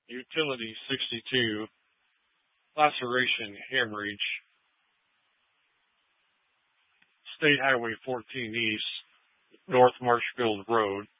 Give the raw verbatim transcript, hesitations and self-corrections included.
Utility sixty-two, laceration, hemorrhage, State Highway fourteen East, North Marshfield Road,